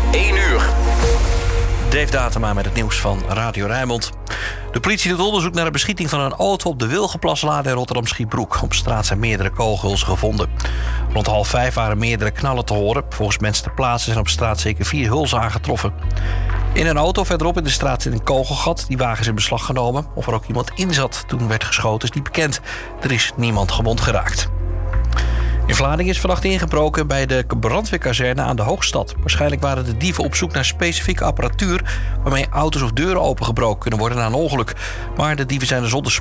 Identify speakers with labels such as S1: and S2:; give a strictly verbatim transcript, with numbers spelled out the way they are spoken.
S1: één uur.
S2: Dave Datema met het nieuws van Radio Rijnmond. De politie doet onderzoek naar de beschieting van een auto op de Wilgenplaslaan in Rotterdam-Schiebroek. Op straat zijn meerdere kogelhulzen gevonden. Rond half vijf waren meerdere knallen te horen. Volgens mensen ter plaatse zijn op straat zeker vier hulzen aangetroffen. In een auto verderop in de straat zit een kogelgat. Die wagen is in beslag genomen. Of er ook iemand in zat toen werd geschoten is niet bekend. Er is niemand gewond geraakt. In Vlaardingen is vannacht ingebroken bij de brandweerkazerne aan de Hoogstad. Waarschijnlijk waren de dieven op zoek naar specifieke apparatuur waarmee auto's of deuren opengebroken kunnen worden na een ongeluk. Maar de dieven zijn er zonder